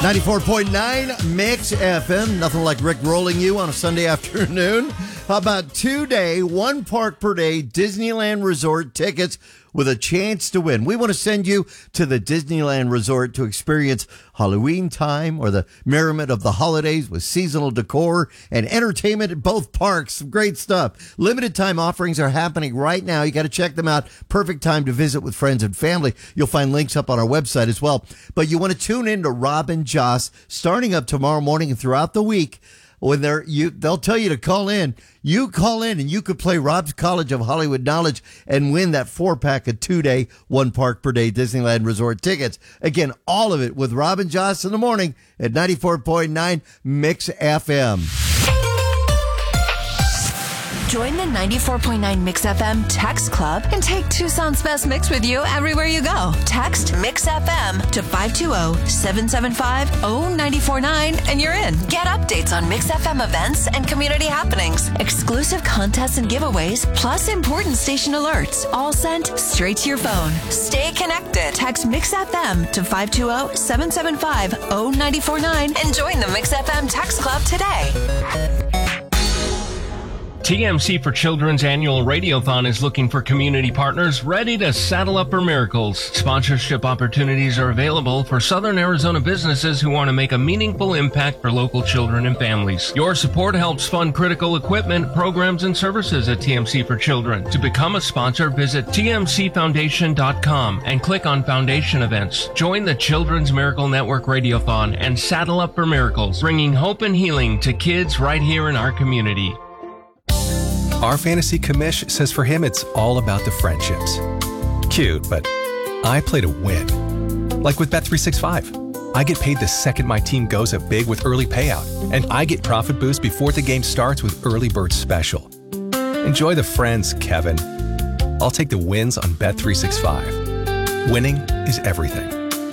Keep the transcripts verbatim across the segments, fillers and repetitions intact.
ninety-four point nine Mix F M. Nothing like Rick rolling you on a Sunday afternoon. How about two-day, one park per day Disneyland Resort tickets with a chance to win? We want to send you to the Disneyland Resort to experience Halloween time or the merriment of the holidays with seasonal decor and entertainment at both parks. Some great stuff. Limited time offerings are happening right now. You got to check them out. Perfect time to visit with friends and family. You'll find links up on our website as well. But you want to tune in to Rob and Joss starting up tomorrow morning and throughout the week. When they're you, they'll tell you to call in. You call in and you could play Rob's College of Hollywood Knowledge and win that four pack of two day, one park per day Disneyland Resort tickets. Again, all of it with Rob and Joss in the morning at ninety-four point nine Mix F M. Join the ninety-four point nine Mix F M Text Club and take Tucson's best mix with you everywhere you go. Text Mix F M to five two zero, seven seven five, zero nine four nine and you're in. Get updates on Mix F M events and community happenings, exclusive contests and giveaways, plus important station alerts, all sent straight to your phone. Stay connected. Text Mix F M to five two zero, seven seven five, zero nine four nine and join the Mix F M Text Club today. T M C for Children's annual Radiothon is looking for community partners ready to saddle up for miracles. Sponsorship opportunities are available for Southern Arizona businesses who want to make a meaningful impact for local children and families. Your support helps fund critical equipment, programs, and services at T M C for Children. To become a sponsor, visit T M C foundation dot com and click on Foundation Events. Join the Children's Miracle Network Radiothon and saddle up for miracles, bringing hope and healing to kids right here in our community. Our fantasy commish says for him it's all about the friendships. Cute, but I play to win. Like with Bet three sixty-five. I get paid the second my team goes up big with early payout, and I get profit boost before the game starts with Early Bird Special. Enjoy the friends, Kevin. I'll take the wins on Bet three sixty-five. Winning is everything.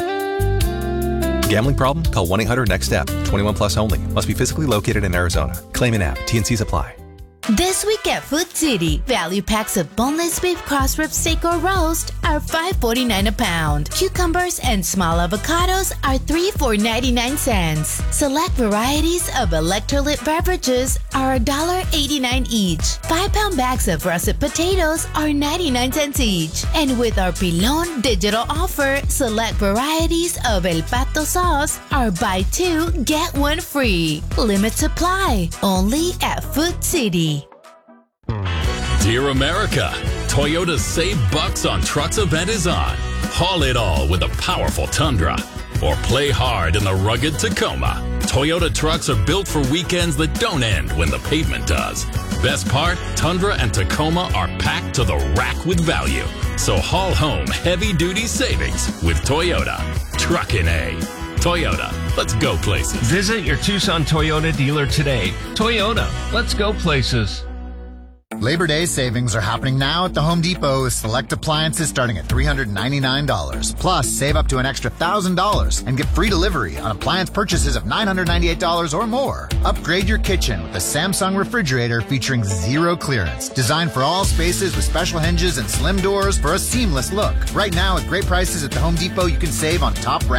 Gambling problem? Call one eight hundred next step. twenty-one plus only. Must be physically located in Arizona. Claim in app. T N Cs apply. This week at Food City, value packs of boneless beef cross rib steak or roast are five forty-nine a pound. Cucumbers and small avocados are three for ninety-nine cents. Select varieties of electrolyte beverages are one eighty-nine each. five pound bags of russet potatoes are ninety-nine cents each. And with our Pilon digital offer, select varieties of El Pato sauce are buy two, get one free. Limit supply, only at Food City. Dear America, Toyota's Save Bucks on Trucks event is on. Haul it all with a powerful Tundra. Or play hard in the rugged Tacoma. Toyota trucks are built for weekends that don't end when the pavement does. Best part, Tundra and Tacoma are packed to the rack with value. So haul home heavy-duty savings with Toyota. Truckin' A. Toyota, let's go places. Visit your Tucson Toyota dealer today. Toyota, let's go places. Labor Day savings are happening now at the Home Depot with select appliances starting at three hundred ninety-nine dollars. Plus, save up to an extra one thousand dollars and get free delivery on appliance purchases of nine hundred ninety-eight dollars or more. Upgrade your kitchen with a Samsung refrigerator featuring zero clearance. Designed for all spaces with special hinges and slim doors for a seamless look. Right now, at great prices at the Home Depot, you can save on top brand